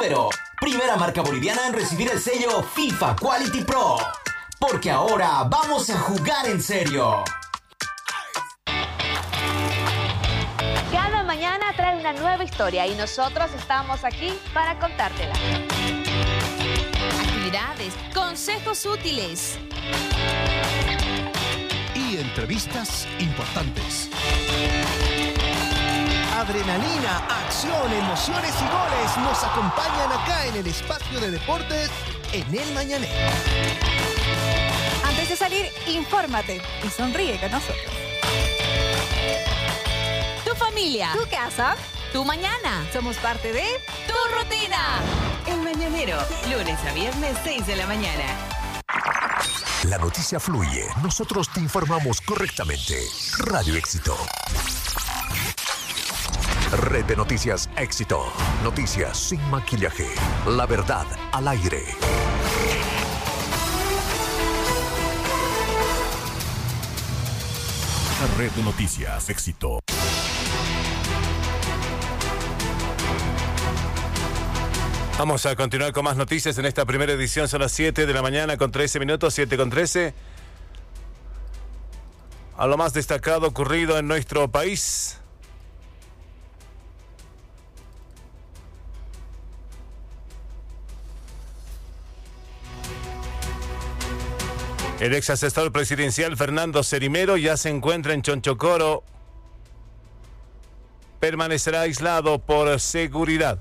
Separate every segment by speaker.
Speaker 1: Número, primera marca boliviana en recibir el sello FIFA Quality Pro. Porque ahora vamos a jugar en serio.
Speaker 2: Cada mañana trae una nueva historia y nosotros estamos aquí para contártela.
Speaker 3: Actividades, consejos útiles
Speaker 4: y entrevistas importantes. Adrenalina, acción, emociones y goles nos acompañan acá en el espacio de deportes en El Mañanero.
Speaker 5: Antes de salir, infórmate y sonríe con nosotros.
Speaker 3: Tu familia,
Speaker 5: Tu casa,
Speaker 3: tu mañana,
Speaker 5: somos parte de
Speaker 3: tu rutina.
Speaker 6: El Mañanero, lunes a viernes, 6 de la mañana.
Speaker 7: La noticia fluye, nosotros te informamos correctamente. Radio Éxito. Red de Noticias Éxito. Noticias sin maquillaje. La verdad al aire. Red de Noticias Éxito.
Speaker 8: Vamos a continuar con más noticias en esta primera edición. Son las 7 de la mañana con 13 minutos, 7 con 13. A lo más destacado ocurrido en nuestro país. El ex asesor presidencial Fernando Cerimero ya se encuentra en Chonchocoro. Permanecerá aislado por seguridad.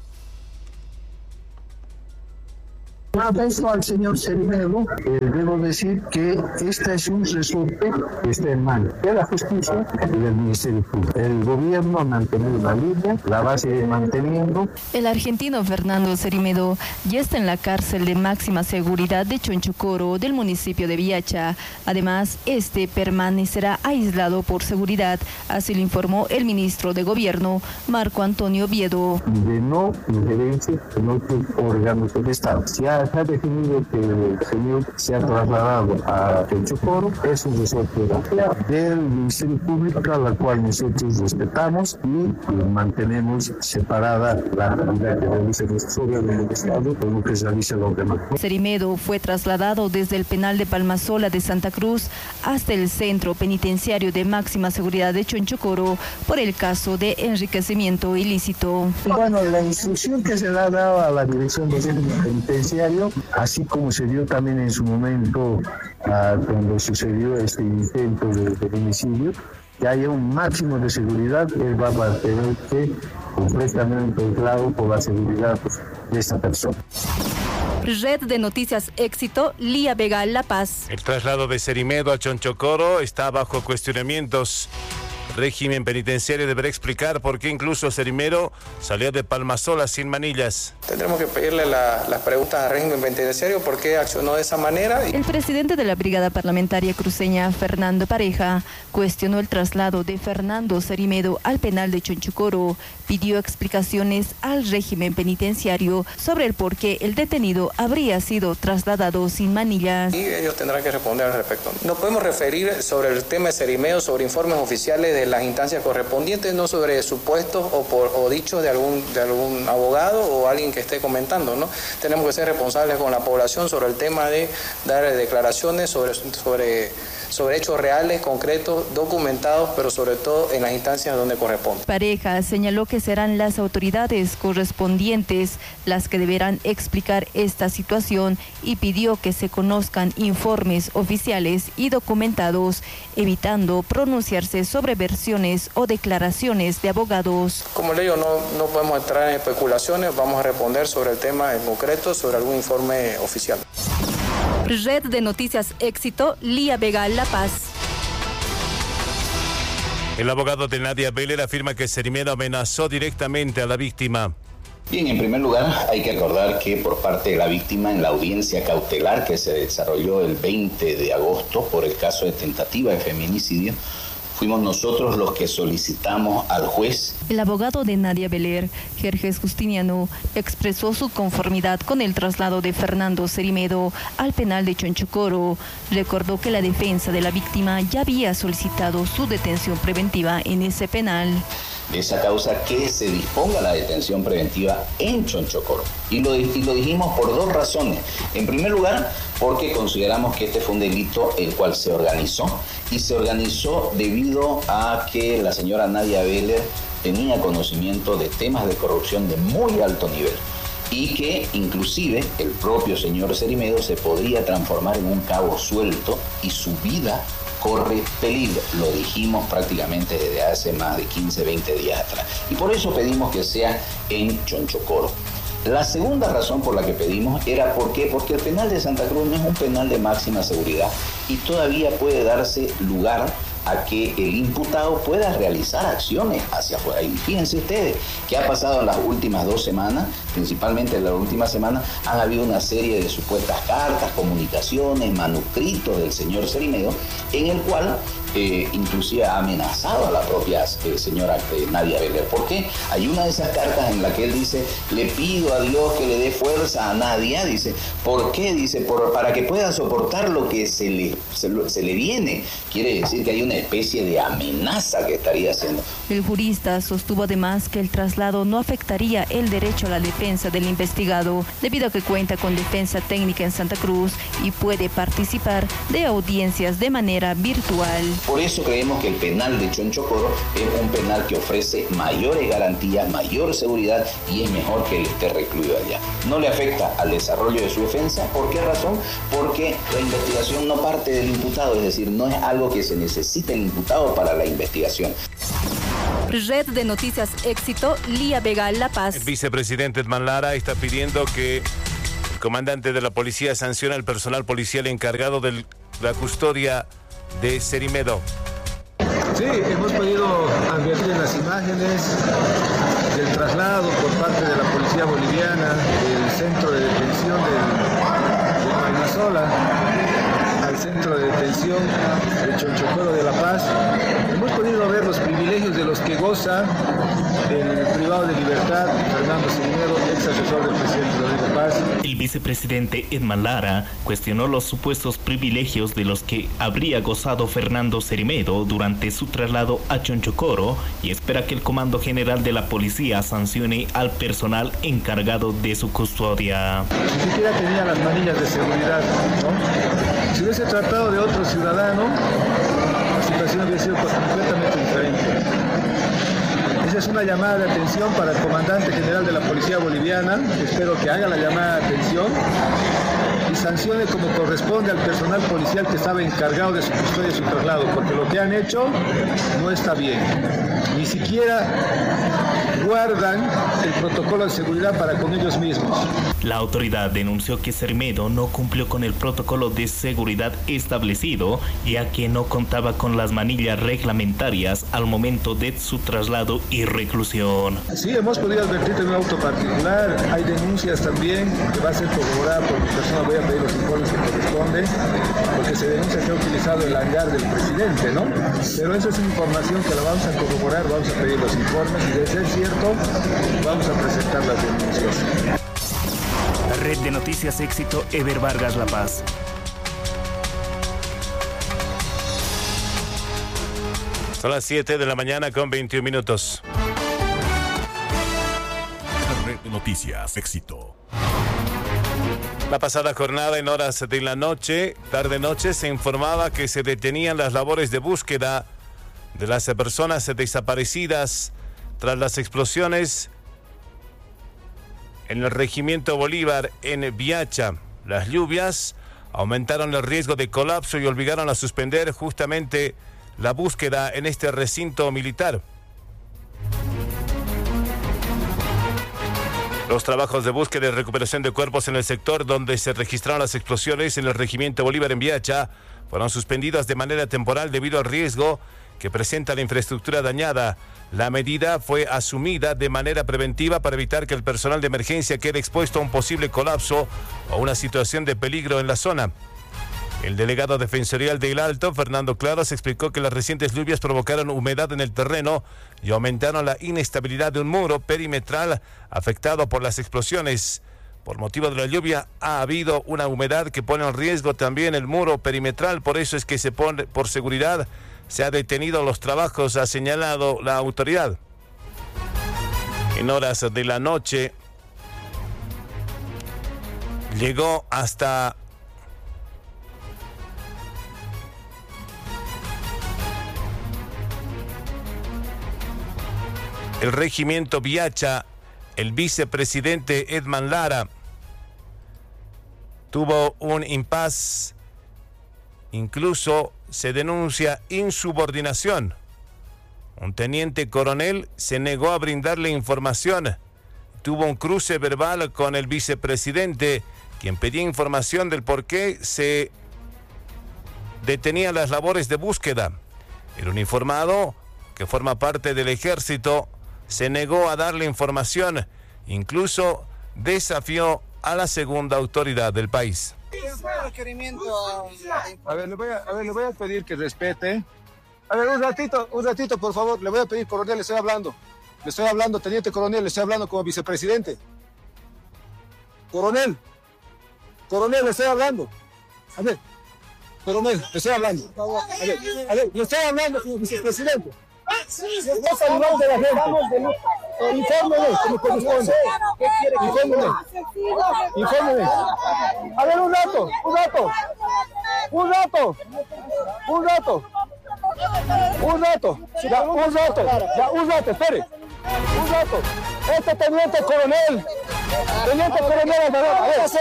Speaker 9: Esto al señor Cerimero, debo decir que este es un resorte que está en manos de la justicia y del Ministerio Público. El gobierno ha mantenido la línea, la va a seguir manteniendo.
Speaker 10: El argentino Fernando Cerimero ya está en la cárcel de máxima seguridad de Chonchocoro del municipio de Viacha. Además, este permanecerá aislado por seguridad, así lo informó el ministro de Gobierno, Marco Antonio Oviedo.
Speaker 9: De no injerencia en otros órganos del Estado. Se ha definido que el señor se ha trasladado a Chonchocoro, es un resorte del Ministerio Público, a la cual nosotros respetamos y mantenemos separada la actividad que realiza nuestro órgano del Estado con lo que realiza los demás.
Speaker 10: Cerimero fue trasladado desde el penal de Palmasola de Santa Cruz hasta el centro penitenciario de máxima seguridad de Chonchocoro por el caso de enriquecimiento ilícito.
Speaker 9: Bueno, la instrucción que se le ha dado a la dirección del centro penitenciario, así como se dio también en su momento cuando sucedió este intento de homicidio, que haya un máximo de seguridad. Él va a tener que completamente aislado por la seguridad de esta persona.
Speaker 10: Red de Noticias Éxito, Lía Vega, La Paz.
Speaker 8: El traslado de Cerimero a Chonchocoro está bajo cuestionamientos. Régimen penitenciario deberá explicar por qué incluso Cerimero salió de Palmasola sin manillas.
Speaker 11: Tendremos que pedirle las preguntas al régimen penitenciario por qué accionó de esa manera.
Speaker 10: El presidente de la Brigada Parlamentaria Cruceña, Fernando Pareja, cuestionó el traslado de Fernando Cerimero al penal de Chonchocoro. Pidió explicaciones al régimen penitenciario sobre el por qué el detenido habría sido trasladado sin manillas.
Speaker 11: Y ellos tendrán que responder al respecto. No podemos referir sobre el tema de Cerimero, sobre informes oficiales de las instancias correspondientes, no sobre supuestos o dichos de algún abogado o alguien que esté comentando, ¿no? Tenemos que ser responsables con la población sobre el tema de dar declaraciones sobre hechos reales, concretos, documentados, pero sobre todo en las instancias donde corresponde.
Speaker 10: Pareja señaló que serán las autoridades correspondientes las que deberán explicar esta situación y pidió que se conozcan informes oficiales y documentados, evitando pronunciarse sobre versiones o declaraciones de abogados.
Speaker 11: Como le digo, no podemos entrar en especulaciones, vamos a responder sobre el tema en concreto, sobre algún informe oficial.
Speaker 10: Red de Noticias Éxito, Lía Vega, La Paz.
Speaker 8: El abogado de Nadia Beller afirma que Cerimero amenazó directamente a la víctima.
Speaker 12: Bien, en primer lugar hay que acordar que por parte de la víctima en la audiencia cautelar que se desarrolló el 20 de agosto por el caso de tentativa de feminicidio, fuimos nosotros los que solicitamos al juez.
Speaker 10: El abogado de Nadia Beller, Jerjes Justiniano, expresó su conformidad con el traslado de Fernando Cerimero al penal de Chonchocoro. Recordó que la defensa de la víctima ya había solicitado su detención preventiva en ese penal.
Speaker 12: de esa causa que se disponga la detención preventiva en Chonchocoro. Y lo dijimos por dos razones. En primer lugar, porque consideramos que este fue un delito el cual se organizó, y se organizó debido a que la señora Nadia Beller tenía conocimiento de temas de corrupción de muy alto nivel, y que inclusive el propio señor Cerimedo se podría transformar en un cabo suelto y su vida corre peligro. Lo dijimos prácticamente desde hace más de 15, 20 días atrás. Y por eso pedimos que sea en Chonchocoro. La segunda razón por la que pedimos era porque el penal de Santa Cruz no es un penal de máxima seguridad y todavía puede darse lugar a que el imputado pueda realizar acciones hacia afuera. Y fíjense ustedes que ha pasado en las últimas 2 semanas, principalmente en la última semana, han habido una serie de supuestas cartas, comunicaciones, manuscritos del señor Cerimedo, en el cual inclusive ha amenazado a la propia señora Nadia Beller. ¿Por qué? Hay una de esas cartas en la que él dice: le pido a Dios que le dé fuerza a Nadia, dice. ¿Por qué? Dice, para que pueda soportar lo que se le viene. Quiere decir que hay una especie de amenaza que estaría haciendo.
Speaker 10: El jurista sostuvo además que el traslado no afectaría el derecho a la defensa del investigado, debido a que cuenta con defensa técnica en Santa Cruz y puede participar de audiencias de manera virtual.
Speaker 12: Por eso creemos que el penal de Chonchocoro es un penal que ofrece mayores garantías, mayor seguridad y es mejor que él esté recluido allá. No le afecta al desarrollo de su defensa. ¿Por qué razón? Porque la investigación no parte del imputado, es decir, no es algo que se necesite el imputado para la investigación.
Speaker 5: Red de Noticias Éxito, Lía Vega, La Paz.
Speaker 8: El vicepresidente Edman Lara está pidiendo que el comandante de la policía sancione al personal policial encargado de la custodia de Cerimedo.
Speaker 13: Sí, hemos podido advertir en las imágenes del traslado por parte de la policía boliviana del centro de detención de Palmasola al centro de detención de Chonchocoro de La Paz. Hemos podido ver los privilegios de los que goza el privado de libertad Fernando Cerimedo, ex asesor del presidente Rodrigo Paz.
Speaker 14: El vicepresidente Edman Lara cuestionó los supuestos privilegios de los que habría gozado Fernando Cerimedo durante su traslado a Chonchocoro y espera que el Comando General de la Policía sancione al personal encargado de su custodia.
Speaker 13: Ni siquiera tenía las manillas de seguridad, ¿no? Si hubiese tratado de otro ciudadano, la situación habría sido completamente diferente. Esa es una llamada de atención para el comandante general de la Policía Boliviana. Espero que haga la llamada de atención y sancione como corresponde al personal policial que estaba encargado de su custodia y su traslado, porque lo que han hecho no está bien. Ni siquiera guardan el protocolo de seguridad para con ellos mismos.
Speaker 14: La autoridad denunció que Cerimedo no cumplió con el protocolo de seguridad establecido, ya que no contaba con las manillas reglamentarias al momento de su traslado y reclusión.
Speaker 13: Sí, hemos podido advertir en un auto particular. Hay denuncias también que va a ser corroborada por mi persona. Voy a pedir los informes que corresponden, porque se denuncia que ha utilizado el hangar del presidente, ¿no? Pero eso es información que la vamos a corroborar, vamos a pedir los informes y de ser cierto, vamos a presentar las denuncias.
Speaker 14: Red de Noticias Éxito, Eber Vargas, La Paz.
Speaker 8: Son las 7 de la mañana con 21 minutos.
Speaker 7: Red de Noticias Éxito.
Speaker 8: La pasada jornada, en horas de la noche, tarde-noche, se informaba que se detenían las labores de búsqueda de las personas desaparecidas tras las explosiones en el Regimiento Bolívar en Viacha. Las lluvias aumentaron el riesgo de colapso y obligaron a suspender justamente la búsqueda en este recinto militar. Los trabajos de búsqueda y recuperación de cuerpos en el sector donde se registraron las explosiones en el Regimiento Bolívar en Viacha fueron suspendidas de manera temporal debido al riesgo que presenta la infraestructura dañada. La medida fue asumida de manera preventiva para evitar que el personal de emergencia quede expuesto a un posible colapso o una situación de peligro en la zona. El delegado defensorial de El Alto, Fernando Claros, explicó que las recientes lluvias provocaron humedad en el terreno y aumentaron la inestabilidad de un muro perimetral afectado por las explosiones. Por motivo de la lluvia ha habido una humedad que pone en riesgo también el muro perimetral, por eso es que por seguridad se ha detenido los trabajos, ha señalado la autoridad. en horas de la noche. Llegó hasta el regimiento Viacha. El vicepresidente Edman Lara tuvo un impasse. Incluso se denuncia insubordinación. Un teniente coronel se negó a brindarle información. Tuvo un cruce verbal con el vicepresidente, quien pedía información del por qué se detenían las labores de búsqueda. El uniformado, que forma parte del ejército, se negó a darle información. Incluso desafió a la segunda autoridad del país.
Speaker 13: A ver, le voy a pedir que respete. A ver, un ratito, por favor. Le voy a pedir, coronel, le estoy hablando, teniente coronel, le estoy hablando como vicepresidente. Coronel, le estoy hablando. A ver, coronel, le estoy hablando. A ver, le estoy hablando como vicepresidente. No saludamos de la gente. Infórmeme como corresponde. Infórmeme. A ver, un rato. Espere. Un rato. Este teniente coronel Alvarado. A ver.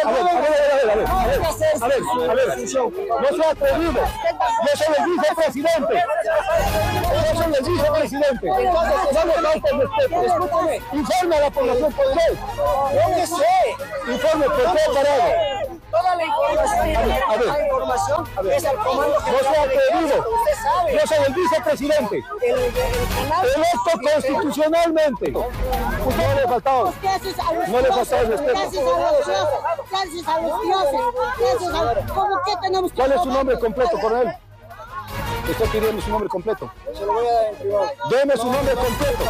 Speaker 13: No sea atrevido. Yo soy el vicepresidente. Informe a la población por ley. Informe por qué parado.
Speaker 15: Toda la información es al comando general.
Speaker 13: No sea atrevido. Yo soy el vicepresidente. Electo constitucionalmente. No le faltaba. No le faltaba el respeto.
Speaker 15: Gracias a los dioses. ¿Cómo que tenemos que...
Speaker 13: ¿Cuál es su nombre completo, coronel? Le estoy pidiendo su nombre completo.
Speaker 15: Se lo voy a dar en privado.
Speaker 13: Deme su nombre completo.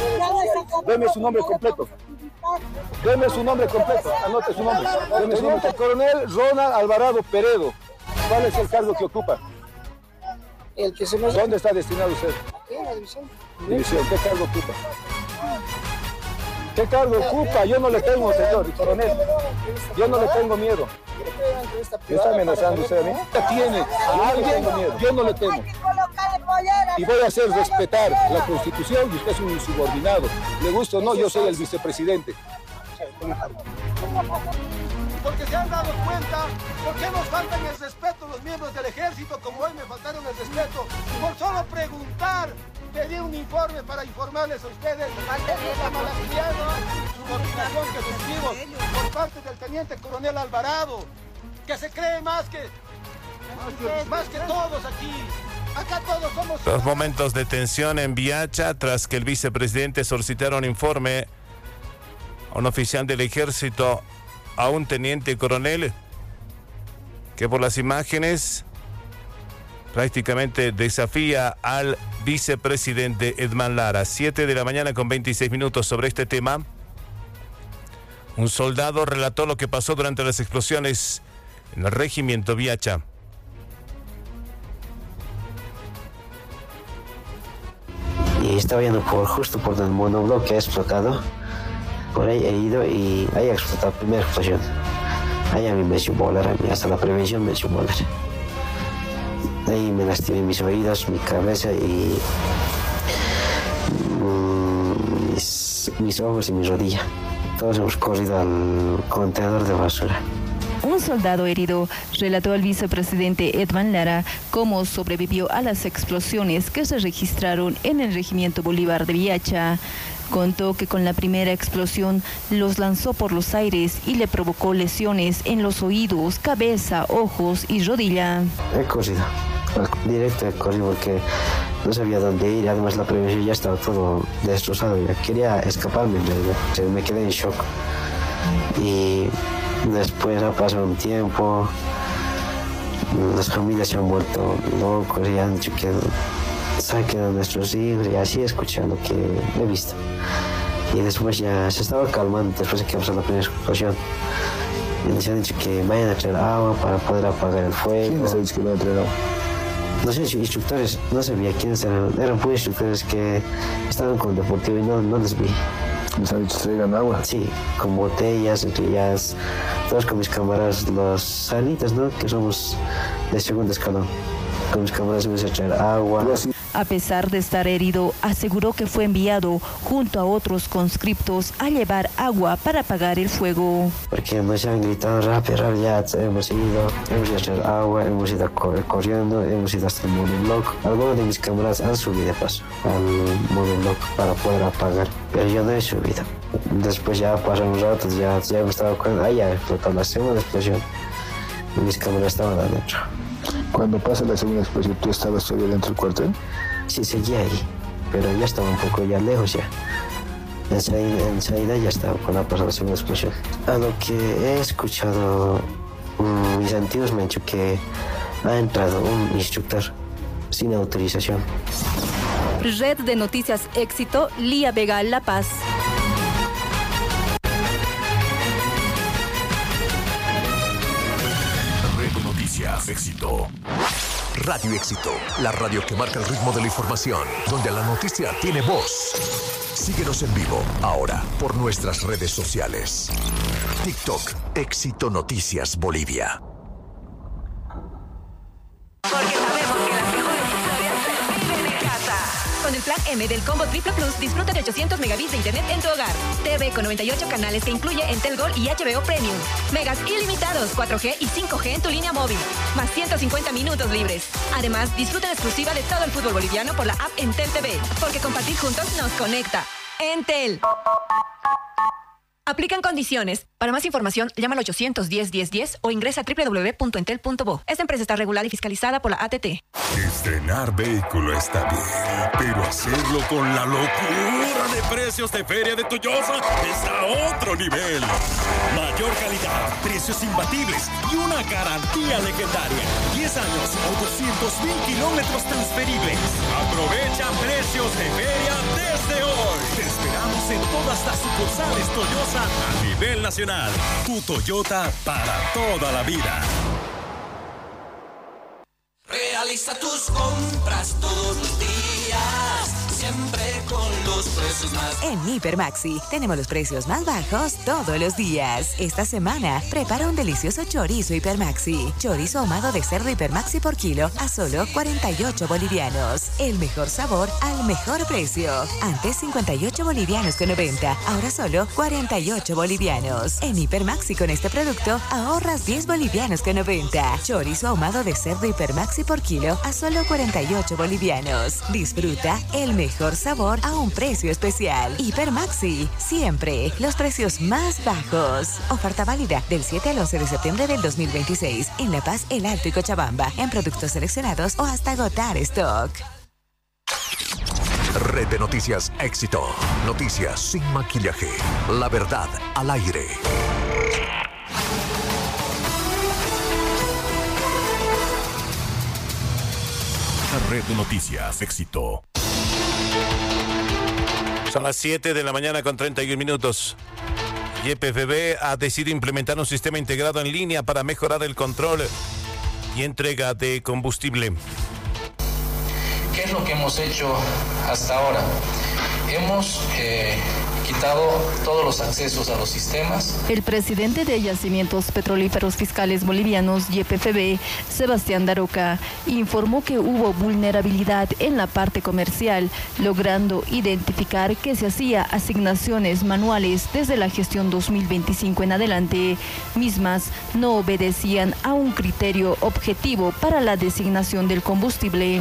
Speaker 13: Anote su nombre. Teniente coronel Ronald Alvarado Peredo. ¿Cuál es el cargo que ocupa?
Speaker 15: El que se me...
Speaker 13: ¿Dónde está destinado usted?
Speaker 15: ¿En la división?
Speaker 13: División. ¿Qué cargo ocupa? ¿Qué cargo ocupa? Yo no le tengo, señor coronel. Yo no le tengo miedo. ¿Me está amenazando usted a mí? ¿Tiene a alguien? Yo no le temo. Y voy a hacer respetar la Constitución y usted es un insubordinado. Le gusta o no, yo soy el vicepresidente.
Speaker 16: Porque se han dado cuenta por qué nos faltan el respeto los miembros del ejército, como hoy me faltaron el respeto, por solo preguntar. Pedí un informe para informarles a ustedes de la malacriada subordinación que recibimos por parte del teniente coronel Alvarado, que se cree más que todos aquí. Acá todos somos...
Speaker 8: Los momentos de tensión en Viacha tras que el vicepresidente solicitara un informe a un oficial del ejército, a un teniente coronel, que por las imágenes prácticamente desafía al vicepresidente Edman Lara. 7 de la mañana con 26 minutos sobre este tema. Un soldado relató lo que pasó durante las explosiones en el regimiento Viacha.
Speaker 17: Y estaba yendo justo por el monobloque ha explotado. Por ahí he ido y ahí ha explotado la primera explosión. Ahí a mí me echó volar, hasta la prevención me echó volar. Ahí me lastimé mis oídos, mi cabeza y mis ojos y mi rodilla. Todos hemos corrido al contenedor de basura.
Speaker 10: Un soldado herido relató al vicepresidente Edman Lara cómo sobrevivió a las explosiones que se registraron en el regimiento Bolívar de Viacha. Contó que con la primera explosión los lanzó por los aires y le provocó lesiones en los oídos, cabeza, ojos y rodilla.
Speaker 17: He corrido, directo he corrido porque no sabía dónde ir, además la prevención ya estaba todo destrozado, ya quería escaparme, me quedé en shock. Y después ha pasado un tiempo, las familias se han vuelto locos y han dicho que saquen a nuestros hijos, y así he escuchado lo que he visto. Y después ya se estaba calmando después de que pasó la primera explosión. Y les han dicho que vayan a traer agua para poder apagar el fuego.
Speaker 13: ¿Quién les ha dicho que vayan a traer agua?
Speaker 17: No sé, instructores, no sabía quiénes eran puros instructores que estaban con el deportivo y no les vi.
Speaker 13: ¿Les han dicho traigan agua?
Speaker 17: Sí, con botellas, todos con mis camaradas, los salitas, ¿no? Que somos de segundo escalón. Con mis camaradas hemos hecho traer agua.
Speaker 10: A pesar de estar herido, aseguró que fue enviado junto a otros conscriptos a llevar agua para apagar el fuego.
Speaker 17: Porque nos han gritado rápido, ya hemos ido a traer agua, hemos ido corriendo, hemos ido hasta el monobloc. Algunos de mis camaradas han subido de paso al monobloc para poder apagar, pero yo no he subido. Después ya pasaron un rato, ya hemos estado con... ya explotó la segunda explosión y mis camaradas estaban adentro.
Speaker 13: Cuando pasa la segunda explosión, ¿tú estabas todavía dentro del cuartel?
Speaker 17: Sí, seguía ahí, pero ya estaba un poco ya lejos ya. En salida ya estaba cuando ha pasado la segunda explosión. A lo que he escuchado, mis antiguos me han dicho que ha entrado un instructor sin autorización.
Speaker 5: Red de Noticias Éxito, Lía Vega, La Paz.
Speaker 7: Éxito. Radio Éxito, la radio que marca el ritmo de la información, donde la noticia tiene voz. Síguenos en vivo, ahora, por nuestras redes sociales. TikTok, Éxito Noticias Bolivia.
Speaker 6: Porque sabemos que las mejores historias se viven en casa. Con el plan M del Combo Triple Plus, disfruta de 800 megabits de internet en tu hogar. TV con 98 canales que incluye Entel Gold y HBO Premium. Megas ilimitados, 4G y 5G en tu línea móvil. Más 150 minutos libres. Además, disfruta en exclusiva de todo el fútbol boliviano por la app Entel TV. Porque compartir juntos nos conecta. Entel. Aplican condiciones. Para más información, llama al 810-1010 o ingresa a www.entel.bo. Esta empresa está regulada y fiscalizada por la ATT.
Speaker 18: Estrenar vehículo está bien, pero hacerlo con la locura de precios de Feria de Toyosa es a otro nivel. Mayor calidad, precios imbatibles y una garantía legendaria. 10 años o 200,000 kilómetros transferibles. Aprovecha precios de feria desde hoy. Te esperamos en todas las sucursales Toyosa a nivel nacional. Tu Toyota para toda la vida.
Speaker 19: Realiza tus compras todos los días, siempre con los precios más...
Speaker 20: En Hipermaxi tenemos los precios más bajos todos los días. Esta semana prepara un delicioso chorizo Hipermaxi. Chorizo ahumado de cerdo Hipermaxi por kilo a solo 48 bolivianos. El mejor sabor al mejor precio. Antes 58 bolivianos con 90, ahora solo 48 bolivianos. En Hipermaxi con este producto ahorras 10 bolivianos con 90. Chorizo ahumado de cerdo Hipermaxi por kilo a solo 48 bolivianos. Disfruta el mejor sabor a un precio especial. Hipermaxi, siempre los precios más bajos. Oferta válida del 7 al 11 de septiembre del 2026 en La Paz, El Alto y Cochabamba, en productos seleccionados o hasta agotar stock.
Speaker 7: Red de Noticias Éxito. Noticias sin maquillaje. La verdad al aire.
Speaker 18: Red de Noticias Éxito.
Speaker 8: Son las 7 de la mañana con 31 minutos. YPFB ha decidido implementar un sistema integrado en línea para mejorar el control y entrega de combustible.
Speaker 11: ¿Qué es lo que hemos hecho hasta ahora? Hemos quitado todos los accesos a los sistemas.
Speaker 10: El presidente de Yacimientos Petrolíferos Fiscales Bolivianos, YPFB, Sebastián Daroca, informó que hubo vulnerabilidad en la parte comercial, logrando identificar que se hacía asignaciones manuales desde la gestión 2025 en adelante, mismas no obedecían a un criterio objetivo para la designación del combustible.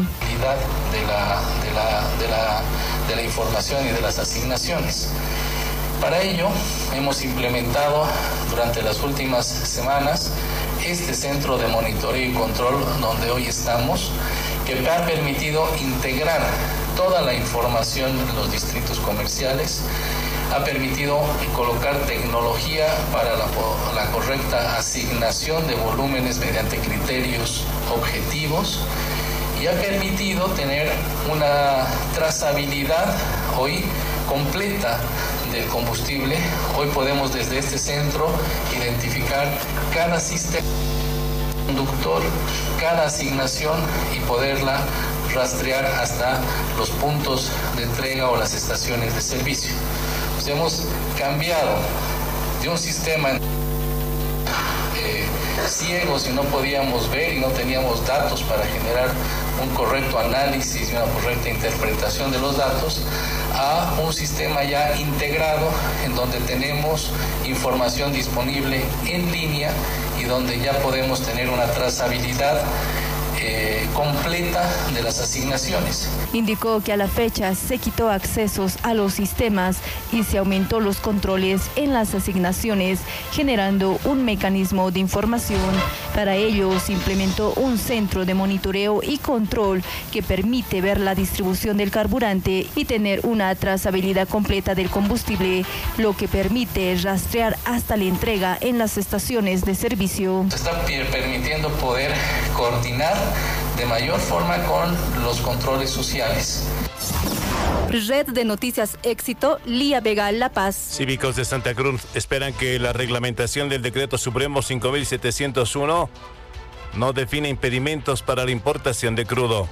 Speaker 11: De la información y de las asignaciones. Para ello, hemos implementado durante las últimas semanas este centro de monitoreo y control donde hoy estamos, que me ha permitido integrar toda la información en los distritos comerciales, ha permitido colocar tecnología para la correcta asignación de volúmenes mediante criterios objetivos y ha permitido tener una trazabilidad hoy completa del combustible. Hoy podemos desde este centro identificar cada sistema conductor, cada asignación y poderla rastrear hasta los puntos de entrega o las estaciones de servicio. O Entonces hemos cambiado de un sistema ciegos y no podíamos ver y no teníamos datos para generar un correcto análisis y una correcta interpretación de los datos, a un sistema ya integrado en donde tenemos información disponible en línea y donde ya podemos tener una trazabilidad completa de las asignaciones.
Speaker 10: Indicó que a la fecha se quitó accesos a los sistemas y se aumentó los controles en las asignaciones, generando un mecanismo de información. Para ello se implementó un centro de monitoreo y control que permite ver la distribución del carburante y tener una trazabilidad completa del combustible, lo que permite rastrear hasta la entrega en las estaciones de servicio.
Speaker 11: Se está permitiendo poder coordinar de mayor forma con los controles sociales.
Speaker 5: Red de Noticias Éxito, Lía Vega, La Paz.
Speaker 8: Cívicos de Santa Cruz esperan que la reglamentación del Decreto Supremo 5701 no define impedimentos para la importación de crudo.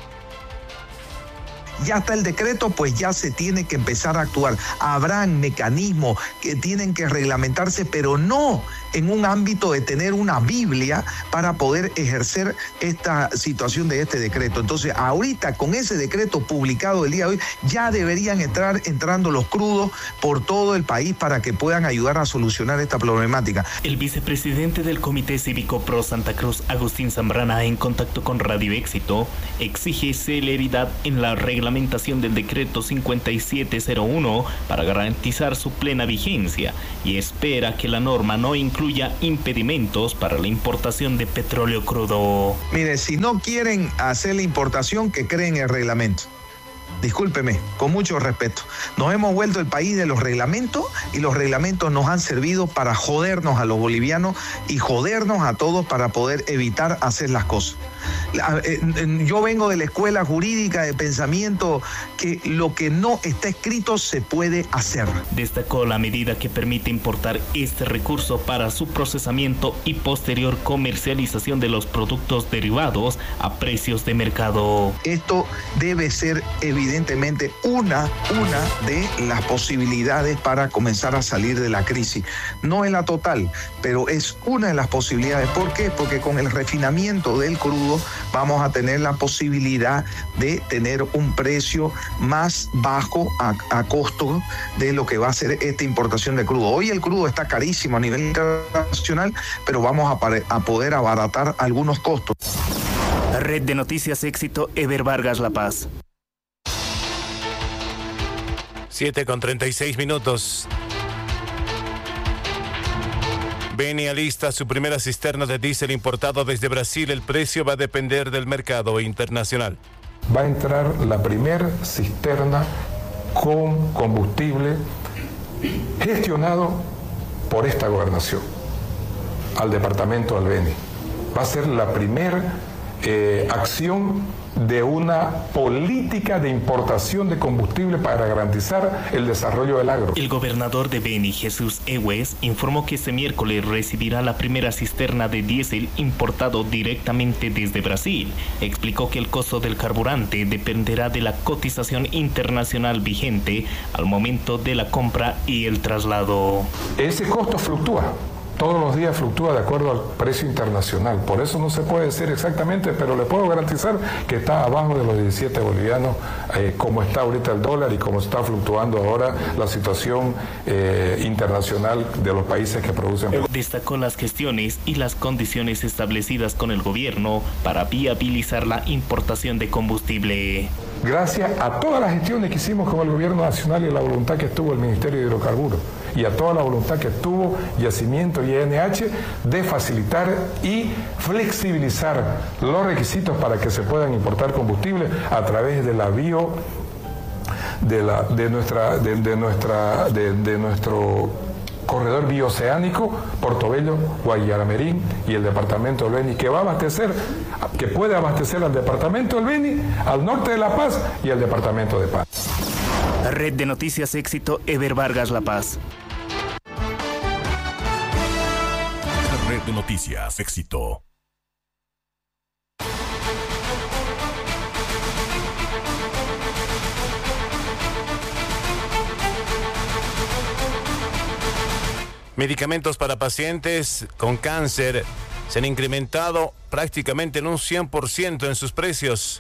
Speaker 21: Ya está el decreto, pues ya se tiene que empezar a actuar. Habrán mecanismos que tienen que reglamentarse, pero no en un ámbito de tener una Biblia para poder ejercer esta situación de este decreto. Entonces, ahorita con ese decreto publicado el día de hoy, ya deberían estar entrando los crudos por todo el país para que puedan ayudar a solucionar esta problemática.
Speaker 14: El vicepresidente del Comité Cívico Pro Santa Cruz, Agustín Zambrana, en contacto con Radio Éxito, exige celeridad en la reglamentación del decreto 5701 para garantizar su plena vigencia y espera que la norma no incluya impedimentos para la importación de petróleo crudo.
Speaker 21: Mire, si no quieren hacer la importación, que creen el reglamento. Discúlpeme, con mucho respeto. Nos hemos vuelto el país de los reglamentos y los reglamentos nos han servido para jodernos a los bolivianos y jodernos a todos para poder evitar hacer las cosas. Yo vengo de la escuela jurídica de pensamiento que lo que no está escrito se puede hacer.
Speaker 14: Destacó la medida que permite importar este recurso para su procesamiento y posterior comercialización de los productos derivados a precios de mercado.
Speaker 21: Esto debe ser evidentemente una de las posibilidades para comenzar a salir de la crisis. No es la total, pero es una de las posibilidades. ¿Por qué? Porque con el refinamiento del crudo vamos a tener la posibilidad de tener un precio más bajo a costo de lo que va a ser esta importación de crudo. Hoy el crudo está carísimo a nivel internacional, pero vamos a poder abaratar algunos costos.
Speaker 14: Red de Noticias Éxito, Eber Vargas, La Paz.
Speaker 8: 7:36. Beni alista su primera cisterna de diésel importado desde Brasil. El precio va a depender del mercado internacional.
Speaker 22: Va a entrar la primera cisterna con combustible gestionado por esta gobernación al departamento del Beni. Va a ser la primera acción de una política de importación de combustible para garantizar el desarrollo del agro.
Speaker 14: El gobernador de Beni, Jesús Egues, informó que este miércoles recibirá la primera cisterna de diésel importado directamente desde Brasil. Explicó que el costo del carburante dependerá de la cotización internacional vigente al momento de la compra y el traslado.
Speaker 22: Ese costo fluctúa. Todos los días fluctúa de acuerdo al precio internacional. Por eso no se puede decir exactamente, pero le puedo garantizar que está abajo de los 17 bolivianos, como está ahorita el dólar y como está fluctuando ahora la situación internacional de los países que producen.
Speaker 14: Destacó las gestiones y las condiciones establecidas con el gobierno para viabilizar la importación de combustible.
Speaker 22: Gracias a todas las gestiones que hicimos con el gobierno nacional y la voluntad que tuvo el Ministerio de Hidrocarburos y a toda la voluntad que tuvo Yacimiento y INH de facilitar y flexibilizar los requisitos para que se puedan importar combustible a través de la de nuestro corredor bioceánico, Portobelo, Guayaramerín y el departamento del Beni, que va a abastecer, que puede abastecer al departamento del Beni, al norte de La Paz y al departamento de Paz.
Speaker 14: Red de Noticias Éxito, Eber Vargas, La Paz.
Speaker 7: Red de Noticias Éxito.
Speaker 8: Medicamentos para pacientes con cáncer se han incrementado prácticamente en un 100% en sus precios.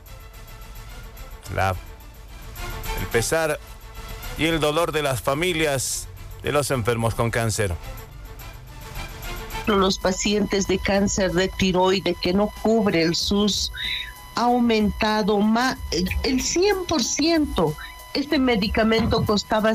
Speaker 8: El pesar y el dolor de las familias de los enfermos con cáncer.
Speaker 1: Los pacientes de cáncer de tiroides que no cubre el SUS ha aumentado más el 100%. Este medicamento costaba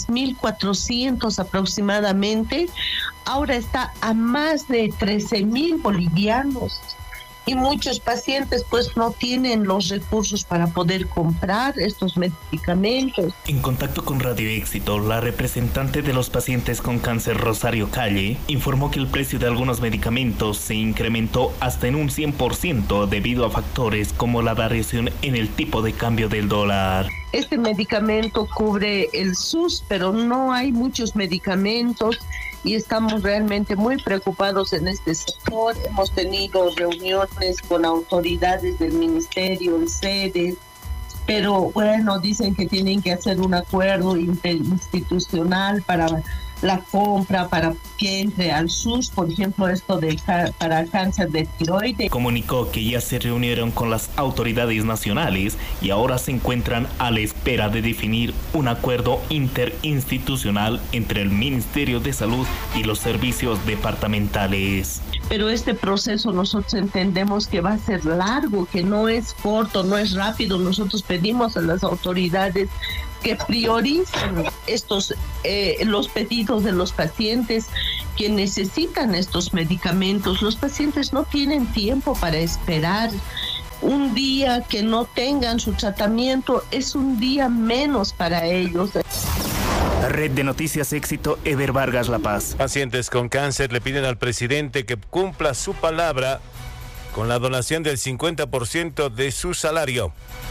Speaker 1: 6.400 aproximadamente, ahora está a más de 13.000 bolivianos. Y muchos pacientes pues no tienen los recursos para poder comprar estos medicamentos.
Speaker 14: En contacto con Radio Éxito, la representante de los pacientes con cáncer, Rosario Calle, informó que el precio de algunos medicamentos se incrementó hasta en un 100% debido a factores como la variación en el tipo de cambio del dólar.
Speaker 1: Este medicamento cubre el SUS, pero no hay muchos medicamentos y estamos realmente muy preocupados en este sector. Hemos tenido reuniones con autoridades del ministerio, el SEDES, pero bueno, dicen que tienen que hacer un acuerdo interinstitucional para la compra, para que entre al SUS, por ejemplo, esto para cáncer de tiroides.
Speaker 14: Comunicó que ya se reunieron con las autoridades nacionales y ahora se encuentran a la espera de definir un acuerdo interinstitucional entre el Ministerio de Salud y los servicios departamentales.
Speaker 1: Pero este proceso nosotros entendemos que va a ser largo, que no es corto, no es rápido. Nosotros pedimos a las autoridades que prioricen los pedidos de los pacientes que necesitan estos medicamentos. Los pacientes no tienen tiempo para esperar. Un día que no tengan su tratamiento es un día menos para ellos.
Speaker 14: Red de Noticias Éxito, Ever Vargas, La Paz.
Speaker 8: Pacientes con cáncer le piden al presidente que cumpla su palabra con la donación del 50% de su salario.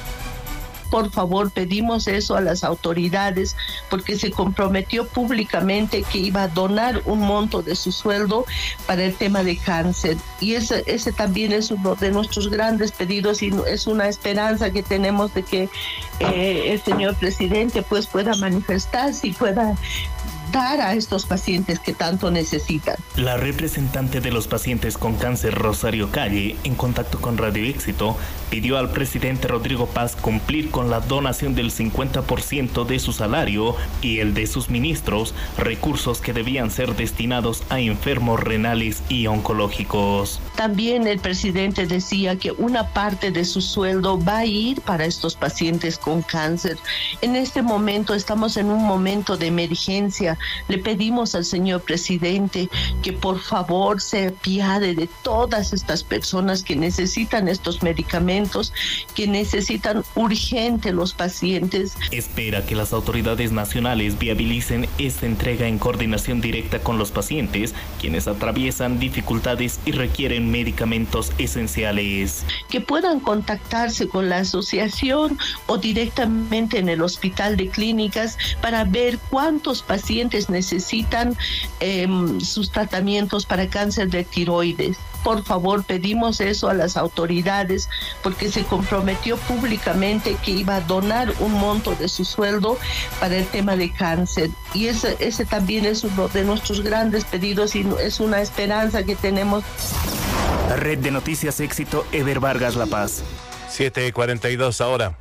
Speaker 1: Por favor, pedimos eso a las autoridades porque se comprometió públicamente que iba a donar un monto de su sueldo para el tema de cáncer. Y ese también es uno de nuestros grandes pedidos y es una esperanza que tenemos de que el señor presidente pues pueda manifestarse y pueda dar a estos pacientes que tanto necesitan.
Speaker 14: La representante de los pacientes con cáncer, Rosario Calle, en contacto con Radio Éxito, pidió al presidente Rodrigo Paz cumplir con la donación del 50% de su salario y el de sus ministros, recursos que debían ser destinados a enfermos renales y oncológicos.
Speaker 1: También el presidente decía que una parte de su sueldo va a ir para estos pacientes con cáncer. En este momento estamos en un momento de emergencia. Le pedimos al señor presidente que por favor se apiade de todas estas personas que necesitan estos medicamentos, que necesitan urgente los pacientes.
Speaker 14: Espera que las autoridades nacionales viabilicen esta entrega en coordinación directa con los pacientes, quienes atraviesan dificultades y requieren medicamentos esenciales.
Speaker 1: Que puedan contactarse con la asociación o directamente en el hospital de clínicas para ver cuántos pacientes necesitan sus tratamientos para cáncer de tiroides. Por favor, pedimos eso a las autoridades porque se comprometió públicamente que iba a donar un monto de su sueldo para el tema de cáncer. Y ese también es uno de nuestros grandes pedidos y es una esperanza que tenemos.
Speaker 14: Red de Noticias Éxito, Ever Vargas, La Paz.
Speaker 8: 7:42 ahora.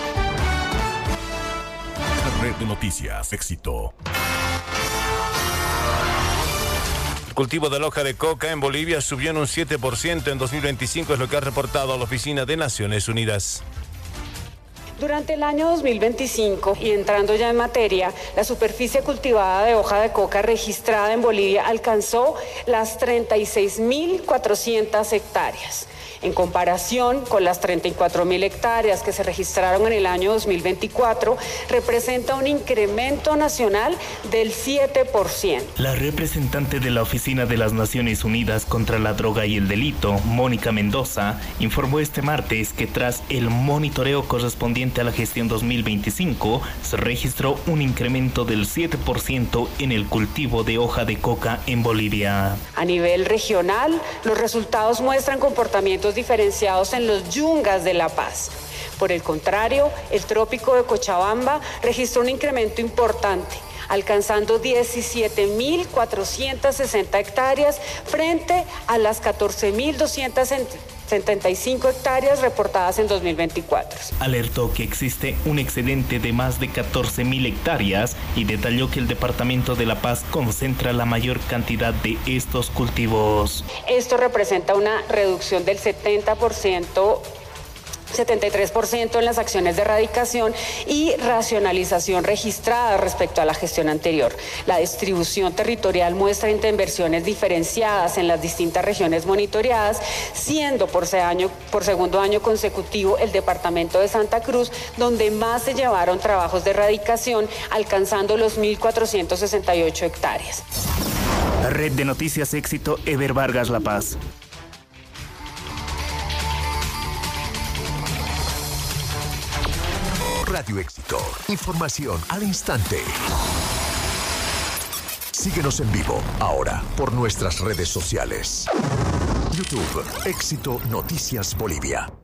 Speaker 7: Red de Noticias Éxito.
Speaker 8: El cultivo de la hoja de coca en Bolivia subió en un 7% en 2025, es lo que ha reportado la Oficina de Naciones Unidas.
Speaker 2: Durante el año 2025, y entrando ya en materia, la superficie cultivada de hoja de coca registrada en Bolivia alcanzó las 36.400 hectáreas. En comparación con las 34.000 hectáreas que se registraron en el año 2024, representa un incremento nacional del 7%.
Speaker 14: La representante de la Oficina de las Naciones Unidas contra la Droga y el Delito, Mónica Mendoza, informó este martes que tras el monitoreo correspondiente a la gestión 2025, se registró un incremento del 7% en el cultivo de hoja de coca en Bolivia.
Speaker 2: A nivel regional, los resultados muestran comportamientos diferenciados en los yungas de La Paz. Por el contrario, el trópico de Cochabamba registró un incremento importante, alcanzando 17.460 hectáreas frente a las 14.275 hectáreas reportadas en 2024.
Speaker 14: Alertó que existe un excedente de más de 14.000 hectáreas y detalló que el Departamento de La Paz concentra la mayor cantidad de estos cultivos.
Speaker 2: Esto representa una reducción del 73% en las acciones de erradicación y racionalización registradas respecto a la gestión anterior. La distribución territorial muestra intervenciones diferenciadas en las distintas regiones monitoreadas, siendo por segundo año consecutivo el departamento de Santa Cruz donde más se llevaron trabajos de erradicación, alcanzando los 1.468 hectáreas.
Speaker 14: Red de Noticias Éxito, Ever Vargas, La Paz.
Speaker 7: Radio Éxito. Información al instante. Síguenos en vivo ahora por nuestras redes sociales. YouTube, Éxito Noticias Bolivia.